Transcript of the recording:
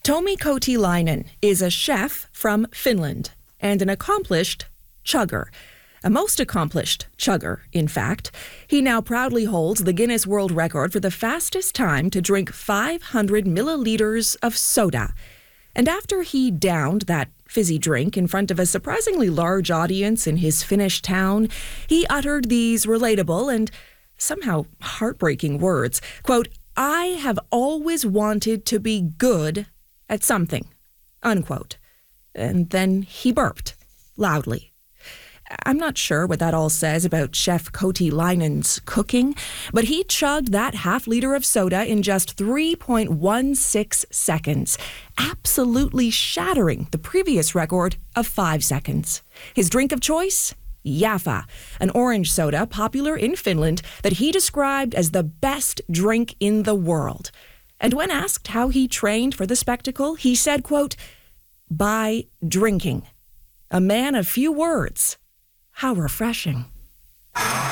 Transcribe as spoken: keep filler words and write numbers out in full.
Tomi Kotilainen is a chef from Finland and an accomplished chugger. A most accomplished chugger, in fact. He now proudly holds the Guinness World Record for the fastest time to drink five hundred milliliters of soda. And after he downed that fizzy drink in front of a surprisingly large audience in his Finnish town, he uttered these relatable and somehow heartbreaking words. Quote, "I have always wanted to be good at something," unquote. And then he burped loudly. I'm not sure what that all says about Chef Kotilainen's cooking, but he chugged that half liter of soda in just three point one six seconds, absolutely shattering the previous record of five seconds. His drink of choice? Jaffa, an orange soda popular in Finland that he described as the best drink in the world. And when asked how he trained for the spectacle, he said, quote, "By drinking. A man of few words. How refreshing."